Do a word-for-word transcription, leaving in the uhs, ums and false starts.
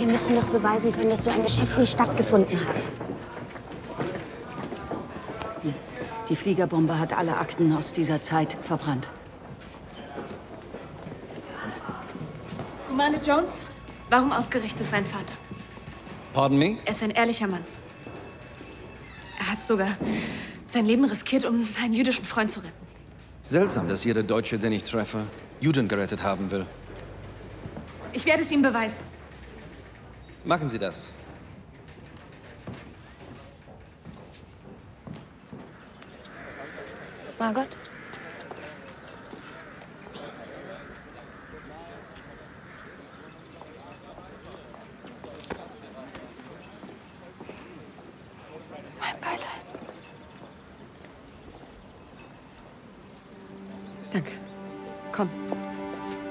Wir müssen doch beweisen können, dass so ein Geschäft nie stattgefunden hat. Die Fliegerbombe hat alle Akten aus dieser Zeit verbrannt. Commander Jones, warum ausgerechnet mein Vater? Pardon me? Er ist ein ehrlicher Mann. Er hat sogar sein Leben riskiert, um einen jüdischen Freund zu retten. Seltsam, dass jeder Deutsche, den ich treffe, Juden gerettet haben will. Ich werde es ihm beweisen. Machen Sie das. Margot?